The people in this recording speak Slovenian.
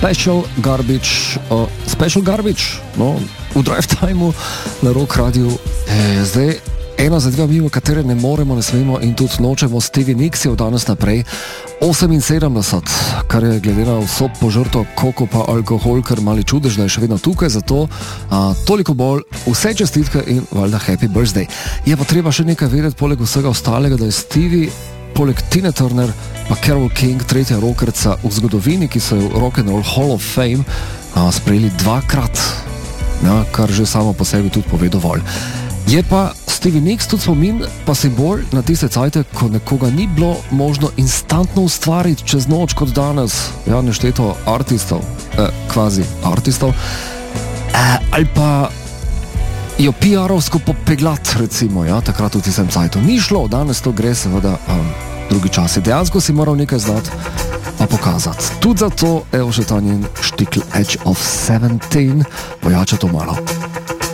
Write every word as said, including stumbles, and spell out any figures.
Special Garbage, uh, Special Garbage, no, v Drive Timeu na Rock Radio. E, zdaj, ena zadeva, mimo katere ne moremo, ne smemo in tudi nočemo, Stevie Nicks je od danes naprej oseminsedemdeset, kar je glede na vso požrto koko pa alkohol, kar mali čudež, da je še vedno tukaj, zato a, toliko bolj vse čestitke in valjda happy birthday. Je pa treba še nekaj vedeti, poleg vsega ostalega, da je Stevie, poleg Tina Turner pa Carole King, tretja rockerca v zgodovini, ki so v Rock and Roll Hall of Fame a, sprejeli dvakrat, ja, kar že samo po sebi tudi pove dovolj. Je pa Stevie Nicks tudi spomin, pa simbol na tiste cajte, ko nekoga ni bilo možno instantno ustvariti čez noč kot danes, ja, nešteto artistov, eh, kvazi artistov, eh, ali pa jo P R-ovsko popeglat, recimo, ja, takrat v tistem cajtu. Ni šlo, danes to gre seveda um, drugi časi. Dejansko si moral nekaj znati, pa pokazati. Tudi zato, evo še ta njen štikl Edge of sedemnajst, pojača to malo.